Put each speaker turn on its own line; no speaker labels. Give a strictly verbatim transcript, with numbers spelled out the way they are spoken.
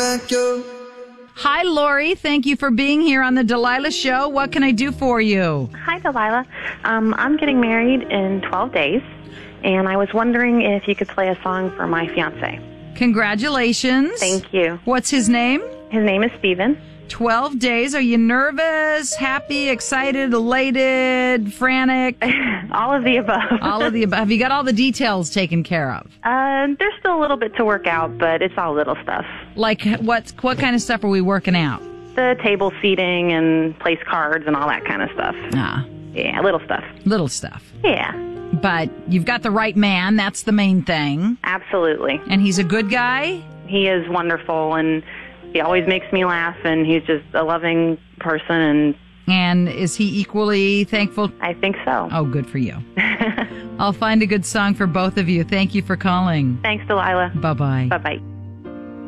back your...
Hi, Lori. Thank you for being here on the Delilah Show. What can I do for you?
Hi, Delilah. Um, I'm getting married in twelve days, and I was wondering if you could play a song for my fiancé.
Congratulations.
Thank you.
What's his name?
His name is Steven.
twelve days. Are you nervous, happy, excited, elated, frantic?
All of the above.
All of the above. Have you got all the details taken care of?
Uh, there's still a little bit to work out, but it's all little stuff.
Like what, what kind of stuff are we working out?
The table seating and place cards and all that kind of stuff.
Ah.
Yeah, little stuff.
Little stuff.
Yeah.
But you've got the right man. That's the main thing.
Absolutely.
And he's a good guy?
He is wonderful, and he always makes me laugh, and he's just a loving person. And
And is he equally thankful?
I think so.
Oh, good for you. I'll find a good song for both of you. Thank you for calling.
Thanks, Delilah.
Bye-bye.
Bye-bye.